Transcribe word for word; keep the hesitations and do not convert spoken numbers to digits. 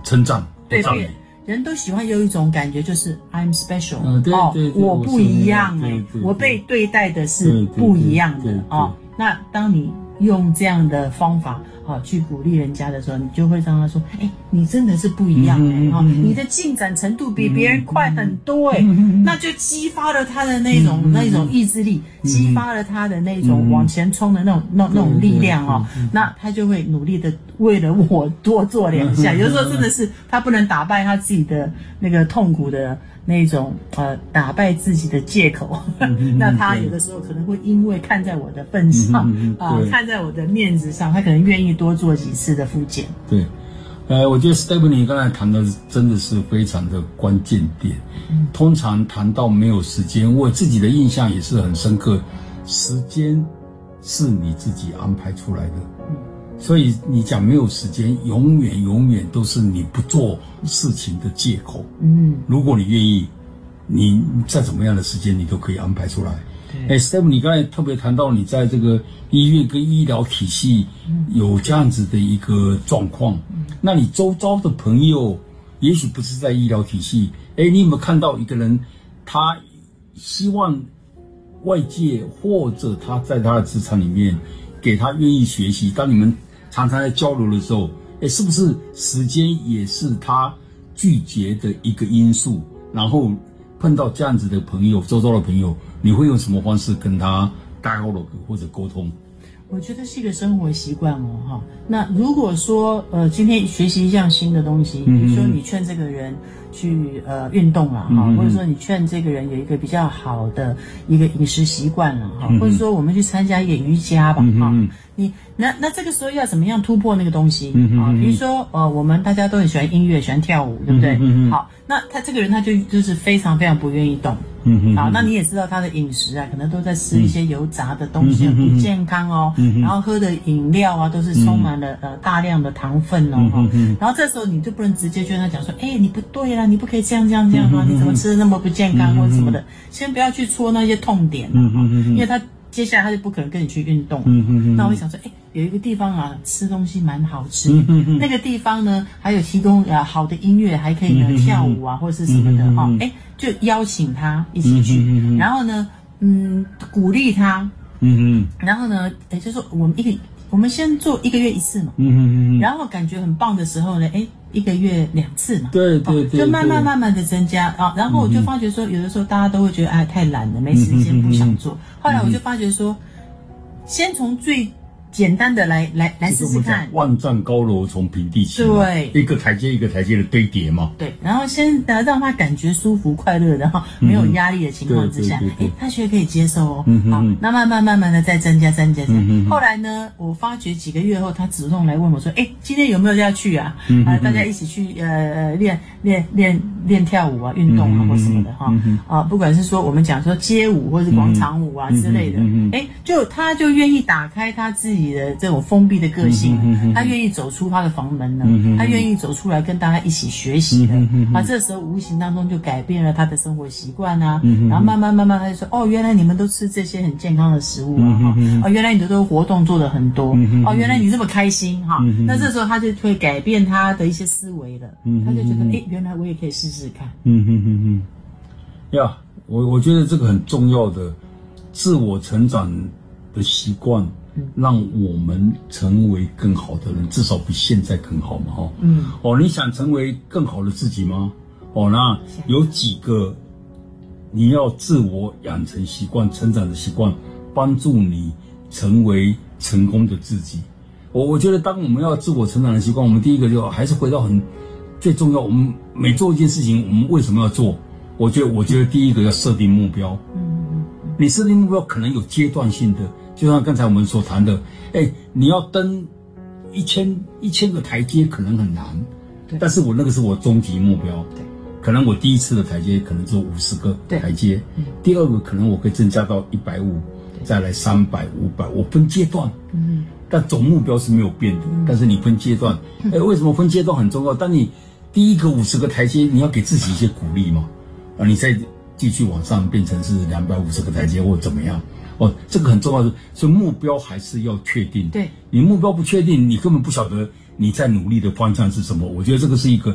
称赞、 对赞美。 人都喜欢有一种感觉，就是 I'm special， 嗯，对对对， 我不一样哎，我被对待的是不一样的哦。那当你用这样的方法啊去鼓励人家的时候，你就会让他说，哎，你真的是不一样哎，哈，你的进展程度比别人快很多哎，那就激发了他的那种那种意志力，激发了他的那种往前冲的那种那那种力量哦，那他就会努力的为了我多做两下。有时候真的是他不能打败他自己的那个痛苦的那种呃打败自己的借口，那他有的时候可能会因为看在我的份上啊，看在我的面子上，他可能愿意多做几次的复健。 对，呃，我觉得 Stephanie 刚才谈的真的是非常的关键点。嗯、通常谈到没有时间，我自己的印象也是很深刻，时间是你自己安排出来的。嗯、所以你讲没有时间，永远永远都是你不做事情的借口。嗯，如果你愿意，你再怎么样的时间你都可以安排出来。哎 ，Stephanie， 你刚才特别谈到你在这个医院跟医疗体系有这样子的一个状况，嗯、那你周遭的朋友也许不是在医疗体系，哎，你有没有看到一个人，他希望外界或者他在他的职场里面给他愿意学习？当你们常常在交流的时候，哎，是不是时间也是他拒绝的一个因素？然后碰到这样子的朋友，周遭的朋友，你会用什么方式跟他 dialogue 或者沟通？ 我觉得是一个生活习惯哦，哈。那如果说呃，今天学习一项新的东西，比如说你劝这个人去呃运动了哈，或者说你劝这个人有一个比较好的一个饮食习惯了哈，或者说我们去参加一个瑜伽吧哈，你那那这个时候要怎么样突破那个东西啊？比如说呃，我们大家都很喜欢音乐，喜欢跳舞，对不对？好，那他这个人他就就是非常非常不愿意动。嗯，好，那你也知道他的饮食啊，可能都在吃一些油炸的东西，很不健康哦。嗯、然后喝的饮料啊，都是充满了呃大量的糖分哦。嗯、然后这时候你就不能直接就跟他讲说，哎，你不对啦，你不可以这样这样这样啊，你怎么吃的那么不健康或者什么的，先不要去戳那些痛点啊，因为他接下来他就不可能跟你去运动。嗯嗯那我会想说，哎，有一个地方啊，吃东西蛮好吃，嗯、那个地方呢还有提供啊好的音乐，还可以呢、嗯、跳舞啊或者是什么的哈，哎、嗯。就邀请他一起去，嗯嗯嗯、然后呢，嗯，鼓励他，嗯嗯，然后呢，哎，就说我们一个，我们先做一个月一次嘛，嗯嗯嗯，然后感觉很棒的时候呢，哎，一个月两次嘛， 对对 对, 对， 就慢慢慢慢的增加啊，然后我就发觉说，有的时候大家都会觉得哎太懒了，没时间，不想做，后来我就发觉说，先从最简单的来来来试试看， 万丈高楼从平地起，对，一个台阶一个台阶的堆叠嘛， 对，然后先呃让他感觉舒服快乐的哈，没有压力的情况之下，哎，他觉得可以接受哦，嗯、好，那慢慢慢慢的再增加增加增加，嗯、后来呢，我发觉几个月后，他主动来问我说，哎，今天有没有要去啊？嗯、啊，大家一起去呃练练练练跳舞啊，运动啊或什么的哈，嗯、啊，不管是说我们讲说街舞或是广场舞啊之类的，哎，就他就愿意打开他自己的这种封闭的个性，嗯、他愿意走出他的房门呢，嗯、他愿意走出来跟大家一起学习的，嗯、啊，这时候无形当中就改变了他的生活习惯啊，嗯、然后慢慢慢慢他就说，哦，原来你们都吃这些很健康的食物啊，嗯、哦，原来你的都活动做得很多，嗯、哦，原来你这么开心哈，嗯、那这时候他就会改变他的一些思维了，嗯、他就觉得，哎，原来我也可以试试看， 嗯哼哼哼，呀，我我觉得这个很重要的自我成长的习惯。让我们成为更好的人，至少比现在更好嘛，哈。嗯。哦，你想成为更好的自己吗？哦，那有几个你要自我养成习惯、成长的习惯，帮助你成为成功的自己。我我觉得，当我们要自我成长的习惯，我们第一个就还是回到很最重要。我们每做一件事情，我们为什么要做？我觉得，我觉得第一个要设定目标。嗯。你设定目标可能有阶段性的。就像刚才我们所谈的，哎，你要登一千一千个台阶可能很难，但是我那个是我终极目标，对，可能我第一次的台阶可能只有五十个台阶，嗯、第二个可能我可以增加到一百五，再来三百、五百，我分阶段，嗯，但总目标是没有变的，嗯、但是你分阶段，哎，为什么分阶段很重要？当你第一个五十个台阶，你要给自己一些鼓励嘛，啊，你再继续往上变成是两百五十个台阶或怎么样？哦，这个很重要的，所以目标还是要确定。对，你目标不确定，你根本不晓得你在努力的方向是什么。我觉得这个是一个